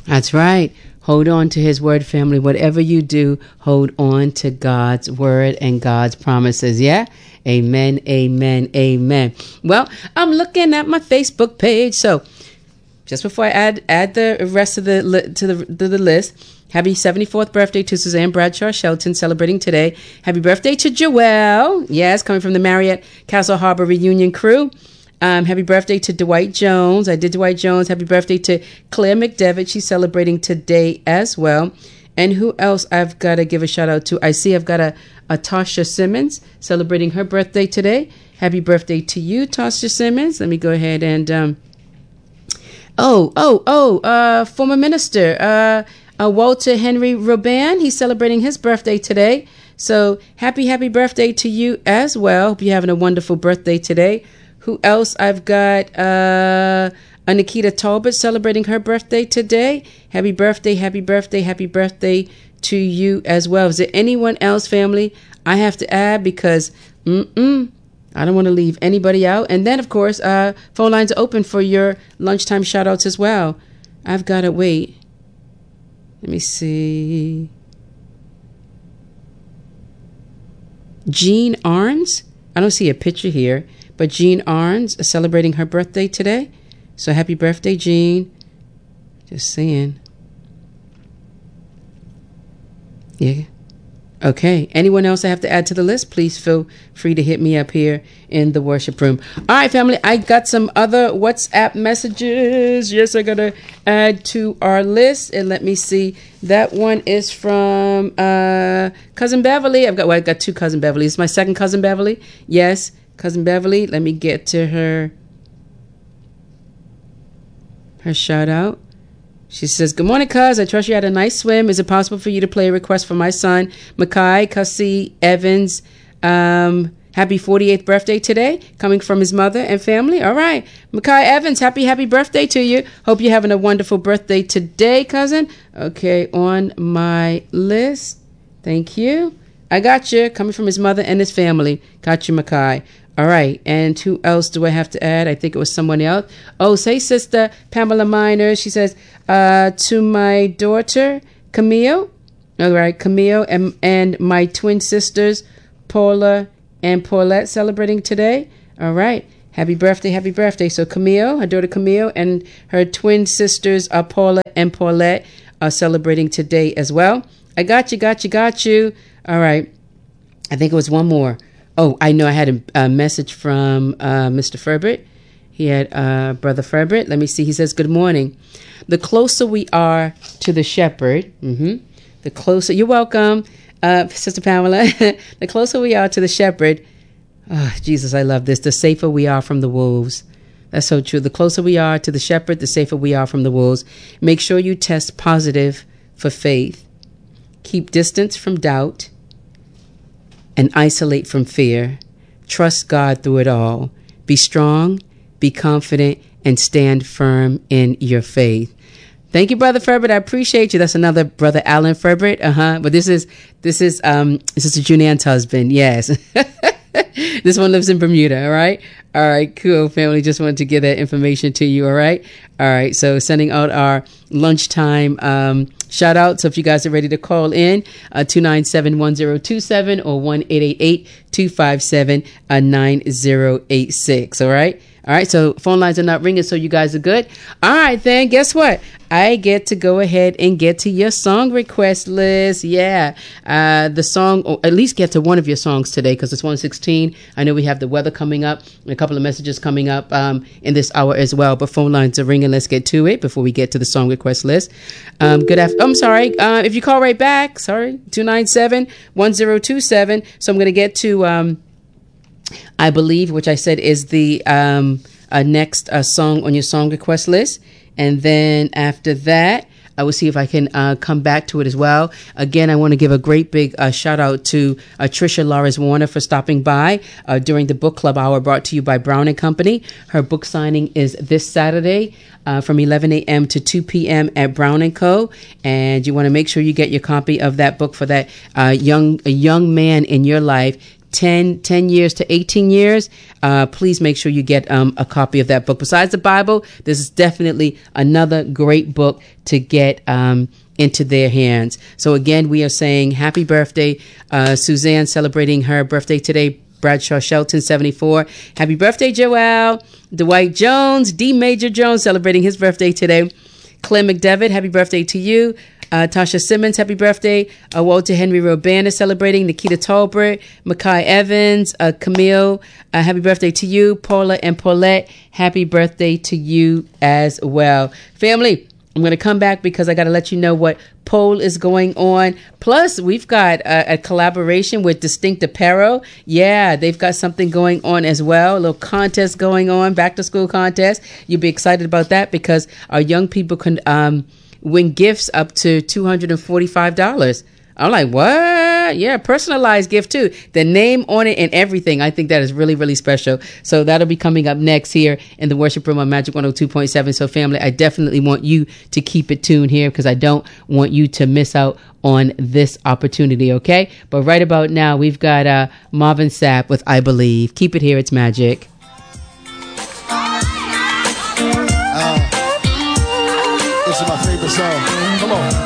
That's right. Hold on to his word, family. Whatever you do, hold on to God's word and God's promises. Yeah? Amen, amen, amen. Well, I'm looking at my Facebook page. So just before I add the rest of the list, happy 74th birthday to Suzanne Bradshaw Shelton, celebrating today. Happy birthday to Joelle. Yes, coming from the Marriott Castle Harbor reunion crew. Happy birthday to Dwight Jones. I did Dwight Jones. Happy birthday to Claire McDevitt. She's celebrating today as well. And who else I've got to give a shout out to? I see I've got a Tasha Simmons celebrating her birthday today. Happy birthday to you, Tasha Simmons. Let me go ahead and former minister Walter Henry Robin. He's celebrating his birthday today. So happy birthday to you as well. Hope you're having a wonderful birthday today. Who else? I've got Nikita Talbot celebrating her birthday today. Happy birthday to you as well. Is there anyone else, family, I have to add? Because I don't want to leave anybody out. And then, of course, phone lines are open for your lunchtime shout-outs as well. I've got to wait. Let me see. Jean Arns. I don't see a picture here. But Jean Arns is celebrating her birthday today. So happy birthday, Jean. Just saying. Yeah. Okay. Anyone else I have to add to the list? Please feel free to hit me up here in the worship room. All right, family. I got some other WhatsApp messages. Yes, I got to add to our list. And let me see. That one is from Cousin Beverly. I've got two Cousin Beverly. It's my second Cousin Beverly. Yes. Cousin Beverly, let me get to her shout out. She says, good morning, cuz. I trust you had a nice swim. Is it possible for you to play a request for my son, Makai Kasi Evans? Happy 48th birthday today, coming from his mother and family. All right. Makai Evans, happy birthday to you. Hope you're having a wonderful birthday today, cousin. Okay, on my list. Thank you. I got you. Coming from his mother and his family. Got you, Makai. All right. And who else do I have to add? I think it was someone else. Oh, say Sister Pamela Minor. She says, to my daughter, Camille. All right. Camille and my twin sisters, Paula and Paulette, celebrating today. All right. Happy birthday. So Camille, her daughter Camille, and her twin sisters, Paula and Paulette, are celebrating today as well. I got you. All right. I think it was one more. Oh, I know I had a message from Mr. Ferbert. He had Brother Ferbert. Let me see. He says, good morning. The closer we are to the shepherd, the closer, you're welcome, Sister Pamela. The closer we are to the shepherd, oh, Jesus, I love this, the safer we are from the wolves. That's so true. The closer we are to the shepherd, the safer we are from the wolves. Make sure you test positive for faith. Keep distance from doubt. And isolate from fear. Trust God through it all. Be strong, be confident, and stand firm in your faith. Thank you, Brother Ferbert. I appreciate you. That's another Brother Alan Ferbert. But this is Sister Junan's husband. Yes. This one lives in Bermuda. All right, cool, family. Just wanted to give that information to you. All right. So sending out our lunchtime shout out. So if you guys are ready to call in, 297-1027 or 1-888-257-9086. All right. So phone lines are not ringing, so you guys are good. All right, then guess what? I get to go ahead and get to your song request list. Yeah. The song, or at least get to one of your songs today, because it's 1:16. I know we have the weather coming up and a couple of messages coming up in this hour as well, but phone lines are ringing. Let's get to it before we get to the song request list. Good afternoon. I'm sorry. If you call right back, 297-1027. So I'm going to get to, I believe, which I said is the next song on your song request list. And then after that, I will see if I can come back to it as well. Again, I want to give a great big shout out to Trisha Lawrence Warner for stopping by during the book club hour brought to you by Brown & Company. Her book signing is this Saturday from 11 a.m. to 2 p.m. at Brown & Co. And you want to make sure you get your copy of that book for that young man in your life 10 years to 18 years, please make sure you get a copy of that book. Besides the Bible, this is definitely another great book to get into their hands. So again, we are saying happy birthday, Suzanne, celebrating her birthday today. Bradshaw Shelton, 74. Happy birthday, Joelle. Dwight Jones, D. Major Jones, celebrating his birthday today. Claire McDevitt, happy birthday to you. Tasha Simmons, happy birthday. Walter Henry Roban is celebrating. Nikita Tolbert, Makai Evans, Camille, happy birthday to you. Paula and Paulette, happy birthday to you as well. Family, I'm going to come back because I got to let you know what poll is going on. Plus, we've got a collaboration with Distinct Apparel. Yeah, they've got something going on as well. A little contest going on, back to school contest. You'll be excited about that because our young people can win gifts up to $245. I'm like, what? Yeah, personalized gift too. The name on it and everything. I think that is really, really special. So that'll be coming up next here in the Worship Room on Magic 102.7. So family, I definitely want you to keep it tuned here because I don't want you to miss out on this opportunity, okay? But right about now, we've got Marvin Sapp with I Believe. Keep it here. It's Magic. This is my favorite song. Come on.